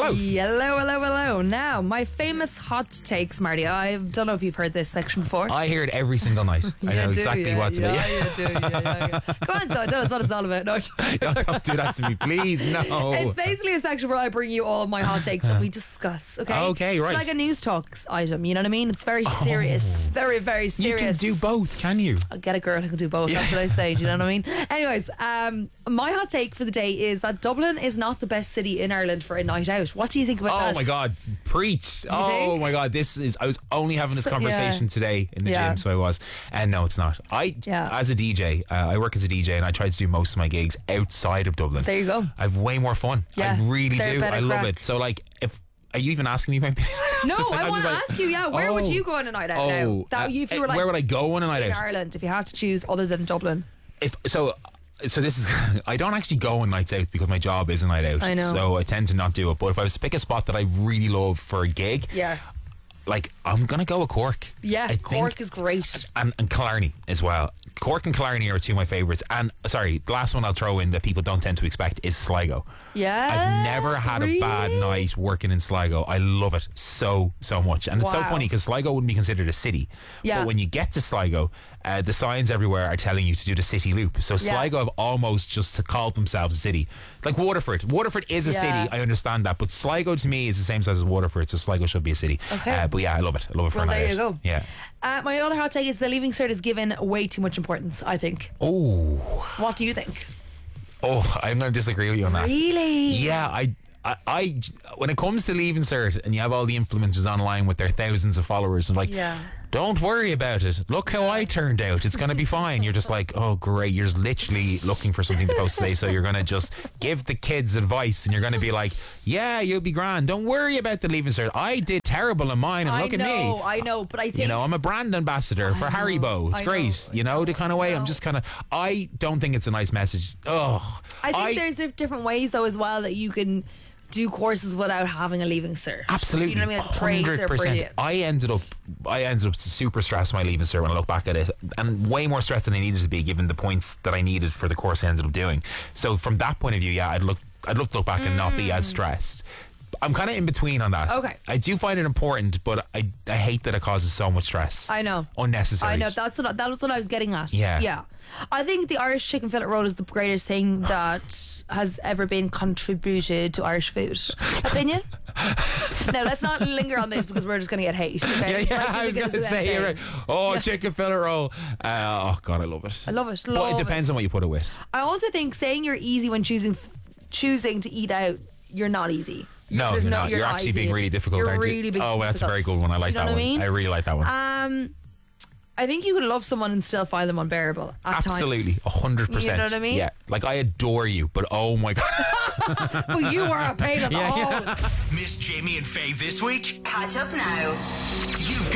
Hello. Hello. Now, my famous hot takes, Marty. I don't know if you've heard this section before. I hear it every single night. I know exactly what's about. Yeah, you do. Come on, so tell us what it's all about. No. Don't do that to me, please. No. It's basically a section where I bring you all of my hot takes that we discuss. Okay, right. It's like a news talks item. You know what I mean? It's very serious, very, very serious. You can do both, can you? I'll get a girl who can do both. That's what I say. Do you know what I mean? Anyways, my hot take for the day is that Dublin is not the best city in Ireland for a night out. What do you think about that? Oh my God, preach. think? My God, I was only having this conversation today in the gym, so I was. And no, it's not. As a DJ, I work as a DJ and I try to do most of my gigs outside of Dublin. There you go. I have way more fun. Yeah, I really they're do. better I love crack. it. So like, are you even asking me my opinion? No, I want to ask you, where would you go on a night out now? If you were like, where would I go on a night in out? Ireland, if you had to choose other than Dublin? So this is I don't actually go on nights out because my job is a night out. I know. So I tend to not do it. But if I was to pick a spot that I really love for a gig, like I'm gonna go with Cork. Yeah, I Cork think, is great. and Killarney as well. Cork and Killarney are two of my favourites. And sorry, the last one I'll throw in that people don't tend to expect is Sligo. Yeah, I've never had a bad night working in Sligo. I love it so much. And it's so funny because Sligo wouldn't be considered a city. Yeah. But when you get to Sligo, the signs everywhere are telling you to do the city loop. So Sligo have almost just called themselves a city. Like Waterford. Waterford is a city, I understand that. But Sligo to me is the same size as Waterford, so Sligo should be a city. Okay. But yeah, I love it. I love it for a night there you out. go. Yeah. My other hot take is the Leaving Cert is given way too much importance, I think. Oh. What do you think? Oh, I'm going to disagree with you on that. Really? Yeah, I when it comes to Leaving Cert and you have all the influencers online with their thousands of followers and like, don't worry about it. Look how I turned out. It's going to be fine. You're just like, oh, great. You're just literally looking for something to post today. So you're going to just give the kids advice and you're going to be like, yeah, you'll be grand. Don't worry about the Leaving Cert. I did terrible in mine and look at me. I know, but I think... I'm a brand ambassador for Haribo. It's great. The kind of way I'm just kind of... I don't think it's a nice message. Oh, I think there's different ways though as well that you can do courses without having a Leaving Cert. Absolutely, you know what I mean? Like, trades are brilliant. I ended up super stressed my Leaving Cert when I look back at it, and way more stressed than I needed to be given the points that I needed for the course I ended up doing. So from that point of view, I'd love to look back and not be as stressed. I'm kind of in between on that. Okay. I do find it important, but I hate that it causes so much stress. I know. Unnecessary. I know. That's what I was getting at. Yeah. I think the Irish chicken fillet roll is the greatest thing that has ever been contributed to Irish food. Opinion? Now, let's not linger on this because we're just going to get hate. Okay? I was going to say, you're right. Oh, chicken fillet roll. Oh, God, I love it. I love it. But it depends on what you put it with. I also think saying you're easy when choosing to eat out, you're not easy. No, you're not. You're actually being really difficult, you're aren't you? really being that's a very good one. I like that one. I really like that one. I think you can love someone and still find them unbearable at Absolutely, times. 100%. You know what I mean? Yeah, like I adore you, but oh my God. But you are a pain in the hole. Miss Jamie and Faye this week? Catch up now. You've